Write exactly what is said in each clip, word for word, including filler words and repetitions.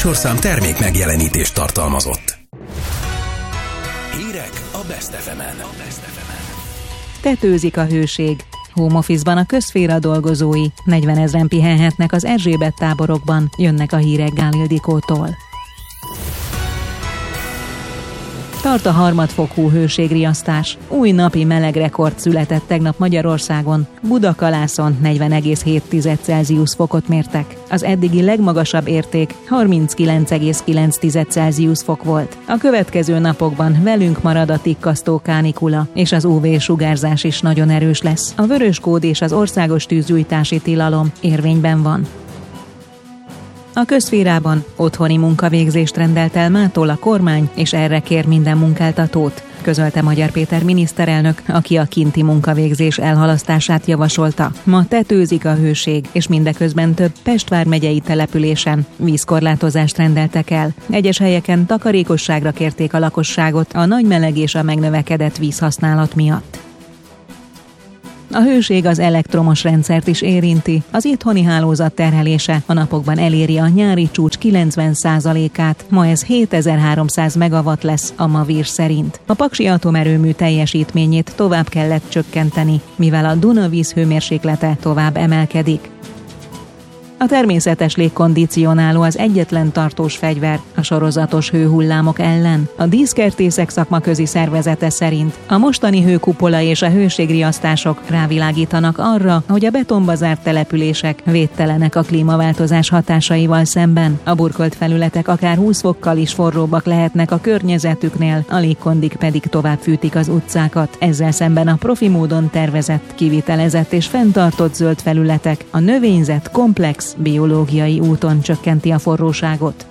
műsorszám termék megjelenítést tartalmazott. Hírek a Best ef emen. Tetőzik a hőség. Home office-ban a közszféra dolgozói, negyvenezren pihenhetnek az Erzsébet táborokban, jönnek a hírek Gál Ildikótól. Tart a harmadfokú hőségriasztás. Új napi melegrekord született tegnap Magyarországon. Budakalászon negyven egész hét Celsius fokot mértek. Az eddigi legmagasabb érték harminckilenc egész kilenc Celsius fok volt. A következő napokban velünk marad a tikkasztó kánikula, és az ú vé-sugárzás is nagyon erős lesz. A vörös kód és az országos tűzgyújtási tilalom érvényben van. A közszférában otthoni munkavégzést rendelt el mától a kormány, és erre kér minden munkáltatót, közölte Magyar Péter miniszterelnök, aki a kinti munkavégzés elhalasztását javasolta. Ma tetőzik a hőség, és mindeközben több Pest vármegyei településen vízkorlátozást rendeltek el. Egyes helyeken takarékosságra kérték a lakosságot a nagy meleg és a megnövekedett vízhasználat miatt. A hőség az elektromos rendszert is érinti. Az itthoni hálózat terhelése a napokban eléri a nyári csúcs kilencven százalékát, ma ez hétezer-háromszáz megawatt lesz a Mavír szerint. A paksi atomerőmű teljesítményét tovább kellett csökkenteni, mivel a Duna víz hőmérséklete tovább emelkedik. A természetes légkondicionáló az egyetlen tartós fegyver a sorozatos hőhullámok ellen. A díszkertészek szakmaközi szervezete szerint a mostani hőkupola és a hőségriasztások rávilágítanak arra, hogy a betonba zárt települések védtelenek a klímaváltozás hatásaival szemben. A burkolt felületek akár húsz fokkal is forróbbak lehetnek a környezetüknél, a légkondik pedig tovább fűtik az utcákat. Ezzel szemben a profi módon tervezett, kivitelezett és fenntartott zöld felületek a növényzet komplex biológiai úton csökkenti a forróságot.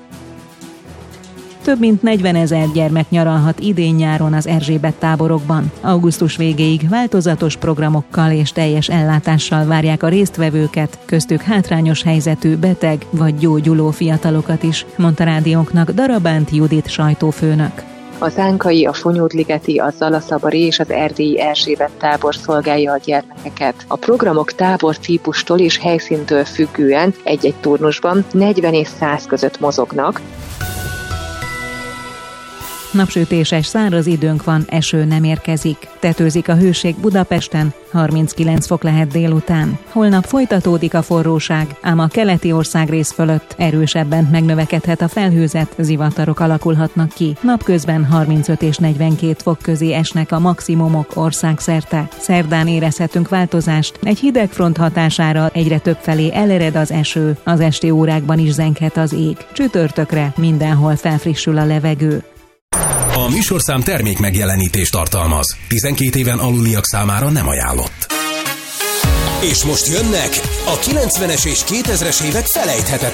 Több mint negyvenezer gyermek nyaralhat idén-nyáron az Erzsébet táborokban. Augusztus végéig változatos programokkal és teljes ellátással várják a résztvevőket, köztük hátrányos helyzetű, beteg vagy gyógyuló fiatalokat is, mondta rádiónknak Darabánt Judit sajtófőnök. Az ánkai, a Fonyódligeti, a Zalaszabari és az erdélyi Erzsébet tábor szolgálja a gyermekeket. A programok tábor típustól és helyszíntől függően egy-egy turnusban negyven és száz között mozognak. Napsütéses, száraz időnk van, eső nem érkezik. Tetőzik a hőség Budapesten, harminckilenc fok lehet délután. Holnap folytatódik a forróság, ám a keleti országrész fölött erősebben megnövekedhet a felhőzet, zivatarok alakulhatnak ki. Napközben harmincöt és negyvenkét fok közé esnek a maximumok országszerte. Szerdán érezhetünk változást, egy hideg front hatására egyre több felé elered az eső, az esti órákban is zenghet az ég. Csütörtökre mindenhol felfrissül a levegő. A műsorszám termék megjelenítést tartalmaz. tizenkét éven aluliak számára nem ajánlott. És most jönnek a kilencvenes és kétezres évek felejthetetlen